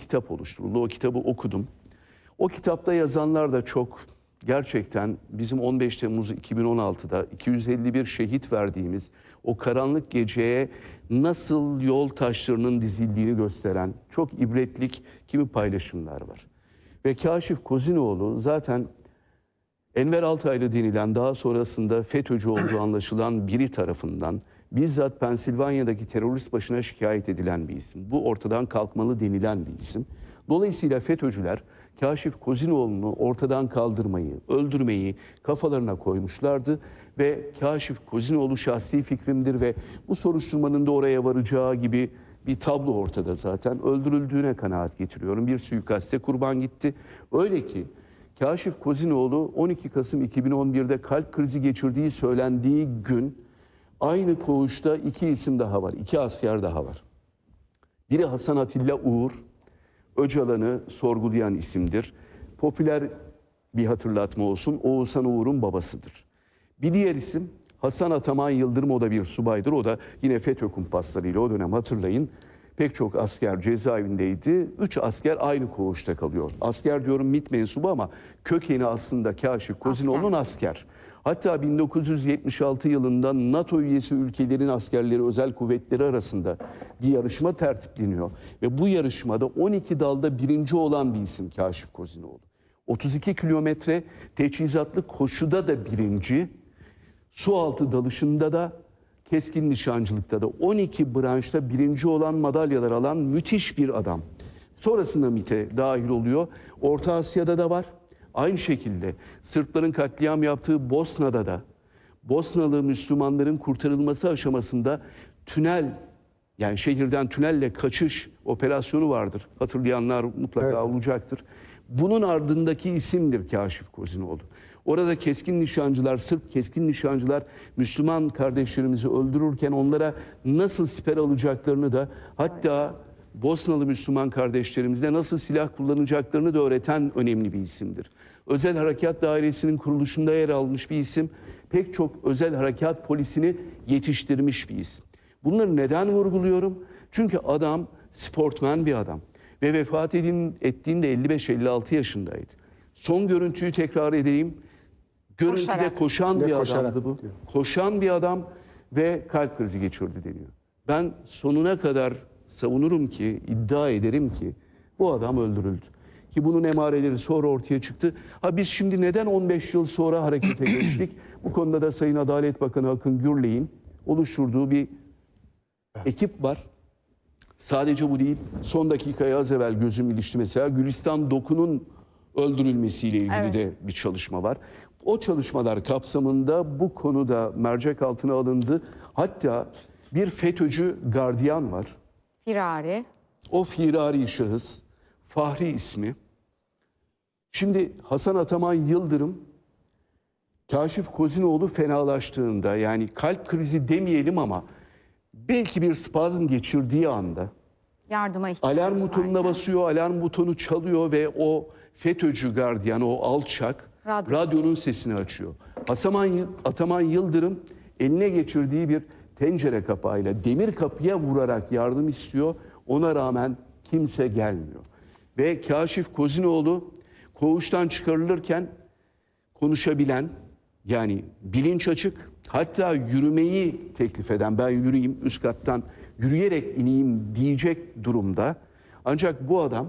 kitap oluşturuldu. O kitabı okudum. O kitapta yazanlar da çok gerçekten bizim 15 Temmuz 2016'da 251 şehit verdiğimiz o karanlık geceye nasıl yol taşlarının dizildiğini gösteren çok ibretlik kimi paylaşımlar var. Ve Kaşif Kozinoğlu zaten Enver Altaylı denilen daha sonrasında FETÖ'cü olduğu anlaşılan biri tarafından bizzat Pensilvanya'daki terörist başına şikayet edilen bir isim. Bu ortadan kalkmalı denilen bir isim. Dolayısıyla FETÖ'cüler Kaşif Kozinoğlu'nu ortadan kaldırmayı, öldürmeyi kafalarına koymuşlardı ve Kaşif Kozinoğlu şahsi fikrimdir ve bu soruşturmanın da oraya varacağı gibi bir tablo ortada zaten. Öldürüldüğüne kanaat getiriyorum. Bir suikaste kurban gitti. Öyle ki Kaşif Kozinoğlu 12 Kasım 2011'de kalp krizi geçirdiği söylendiği gün aynı koğuşta iki isim daha var, iki asker daha var. Biri Hasan Atilla Uğur, Öcalan'ı sorgulayan isimdir. Popüler bir hatırlatma olsun, Oğuzhan Uğur'un babasıdır. Bir diğer isim Hasan Ataman Yıldırım, o da bir subaydır. O da yine FETÖ kumpaslarıyla o dönem hatırlayın. Pek çok asker cezaevindeydi. 3 asker aynı koğuşta kalıyor. Asker diyorum MİT mensubu ama kökeni aslında Kaşif Kozinoğlu'nun asker. Hatta 1976 yılında NATO üyesi ülkelerin askerleri, özel kuvvetleri arasında bir yarışma tertipleniyor. Ve bu yarışmada 12 dalda birinci olan bir isim Kaşif Kozinoğlu. 32 kilometre teçhizatlı koşuda da birinci, sualtı dalışında da, keskin nişancılıkta da 12 branşta birinci olan, madalyalar alan müthiş bir adam. Sonrasında MİT'e dahil oluyor. Orta Asya'da da var. Aynı şekilde Sırpların katliam yaptığı Bosna'da da Bosnalı Müslümanların kurtarılması aşamasında tünel, yani şehirden tünelle kaçış operasyonu vardır. Hatırlayanlar mutlaka olacaktır. Bunun ardındaki isimdir Kaşif Kozinoğlu. Orada keskin nişancılar, Sırp keskin nişancılar Müslüman kardeşlerimizi öldürürken onlara nasıl siper alacaklarını da, hatta Bosnalı Müslüman kardeşlerimize nasıl silah kullanacaklarını da öğreten önemli bir isimdir. Özel Harekat Dairesi'nin kuruluşunda yer almış bir isim. Pek çok özel harekat polisini yetiştirmiş bir isim. Bunları neden vurguluyorum? Çünkü adam sportmen bir adam. Ve vefat ettiğinde 55-56 yaşındaydı. Son görüntüyü tekrar edeyim. Görüntüde koşan bir adamdı bu. Koşan bir adam ve kalp krizi geçirdi deniyor. Ben sonuna kadar savunurum ki, iddia ederim ki bu adam öldürüldü. Ki bunun emareleri sonra ortaya çıktı. Ha biz şimdi neden 15 yıl sonra harekete geçtik? Bu konuda da Sayın Adalet Bakanı Akın Gürley'in oluşturduğu bir ekip var. Sadece bu değil. Son dakikaya az evvel gözüm ilişti mesela. Gülistan Doku'nun öldürülmesiyle ilgili de bir çalışma var. O çalışmalar kapsamında bu konuda mercek altına alındı. Hatta bir FETÖ'cü gardiyan var. Firari. O firari şahıs, Fahri ismi. Şimdi Hasan Ataman Yıldırım, Kaşif Kozinoğlu fenalaştığında, yani kalp krizi demeyelim ama belki bir spazm geçirdiği anda Yardıma ihtiyacı alarm butonuna basıyor, alarm butonu çalıyor ve o FETÖ'cü gardiyan, o alçak radyonun sesini açıyor. Ataman Yıldırım eline geçirdiği bir tencere kapağıyla demir kapıya vurarak yardım istiyor. Ona rağmen kimse gelmiyor. Ve Kaşif Kozinoğlu koğuştan çıkarılırken konuşabilen, yani bilinç açık, hatta yürümeyi teklif eden, ben yürüyeyim üst kattan yürüyerek ineyim diyecek durumda. Ancak bu adam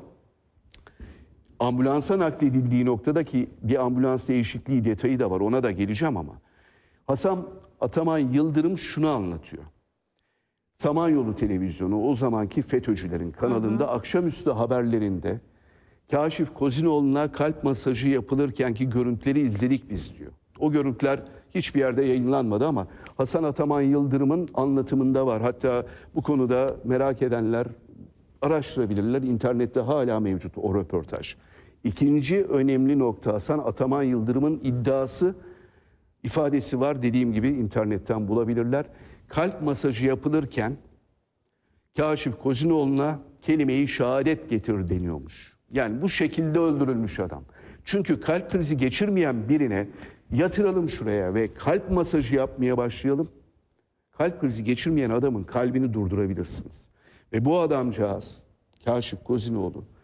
ambulansa nakledildiği noktadaki bir ambulans değişikliği detayı da var, ona da geleceğim ama Hasan Ataman Yıldırım şunu anlatıyor. Samanyolu Televizyonu, o zamanki FETÖ'cülerin kanalında akşamüstü haberlerinde Kaşif Kozinoğlu'na kalp masajı yapılırkenki görüntüleri izledik biz diyor. O görüntüler hiçbir yerde yayınlanmadı ama Hasan Ataman Yıldırım'ın anlatımında var. Hatta bu konuda merak edenler araştırabilirler. İnternette hala mevcut o röportaj. İkinci önemli nokta, Hasan Ataman Yıldırım'ın iddiası, ifadesi var. Dediğim gibi internetten bulabilirler. Kalp masajı yapılırken Kaşif Kozinoğlu'na kelime-i şehadet getir deniyormuş. Yani bu şekilde öldürülmüş adam. Çünkü kalp krizi geçirmeyen birine yatıralım şuraya ve kalp masajı yapmaya başlayalım. Kalp krizi geçirmeyen adamın kalbini durdurabilirsiniz. Ve bu adamcağız, Kaşif Kozinoğlu,